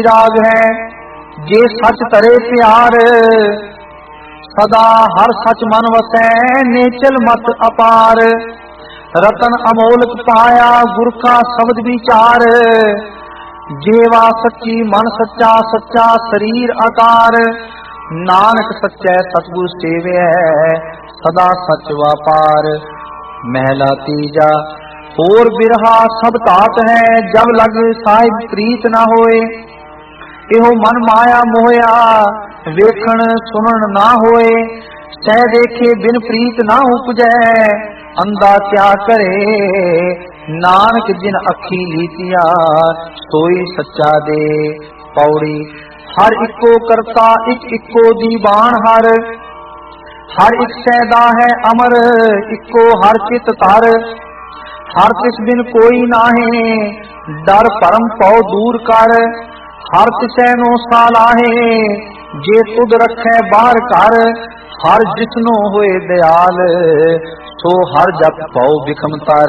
राग है जे सच तरे प्यार, सदा हर सच मन वसै नेचल मत अपार। रतन अमोलक पाया गुर का शब्द विचार, जेवा सच्ची मन सच्चा सच्चा शरीर आकार। नानक सच्चै सतगुर सेवे सदा सच वापार। महला तीजा और बिरहा सब तात है, जब लग साहिब प्रीत ना होए। एहो मन माया मोया वेखण सुनन ना होए। सह देखे बिन प्रीत ना उपजै, अंधा क्या करे। नानक जिन अखी लीतिया सोई सच्चा दे। पौड़ी हर इको करता एक इको दीवान हर। हर एक सैदा है अमर इको हर चित तर। हर तिस बिन कोई नाहे डर परम पौ दूर कर। हर तिसै नो सालाहे जे तुद रखै बाहर कर। हर जिसनो होए दयाल सो हर जप पौ बिखम तर।